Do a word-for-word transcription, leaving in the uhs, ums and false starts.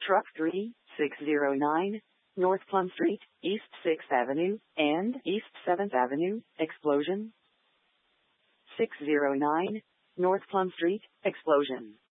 Truck three six zero nine, North Plum Street, East sixth Avenue, and East seventh Avenue, explosion. six zero nine, North Plum Street, explosion.